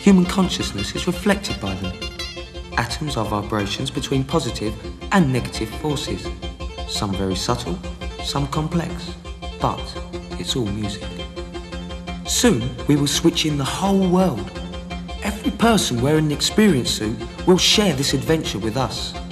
Human consciousness is reflected by them. Atoms are vibrations between positive and negative forces. Some very subtle, some complex, but it's all music. Soon we will switch in the whole world. Every person wearing an experience suit will share this adventure with us.